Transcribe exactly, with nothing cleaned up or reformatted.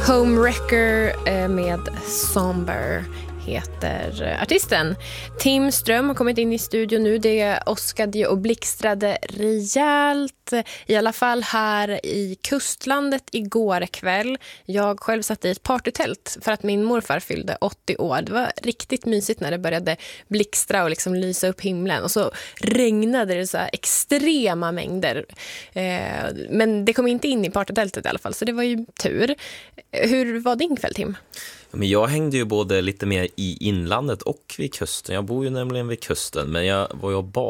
Homewrecker med Somber heter artisten. Tim Ström har kommit in i studion nu. Det åskade och blixtrade rejält. I alla fall här i kustlandet igår kväll. Jag själv satt i ett partytält för att min morfar fyllde åttio år. Det var riktigt mysigt när det började blixtra och liksom lysa upp himlen. Och så regnade det så här extrema mängder. Eh, men det kom inte in i partytältet i alla fall, så det var ju tur. Hur var din kväll, Tim? Men jag hängde ju både lite mer i inlandet och vid kusten. Jag bor ju nämligen vid kusten, men jag var ju bara